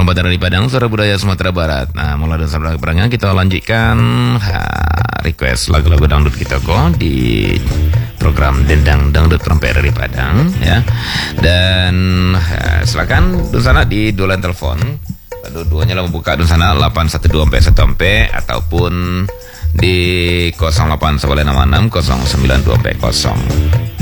Kabupaten dari Padang, Suara Budaya Sumatera Barat. Nah, mulai dari Suara Padangnya kita lanjutkan request lagu-lagu dangdut kita kok di program Dendang Dangdut Trompet dari Padang ya. Dan silakan Dunsana di dua line telepon. Dua-duanya lah membuka Dunsana 812 ataupun di 08 926 092 0.